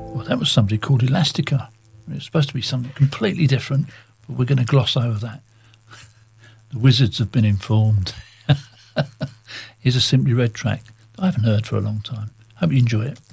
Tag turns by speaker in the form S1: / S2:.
S1: Well, that was somebody called Elastica. It was supposed to be something completely different, but we're going to gloss over that. The wizards have been informed. Here's a Simply Red track that I haven't heard for a long time. Hope you enjoy it.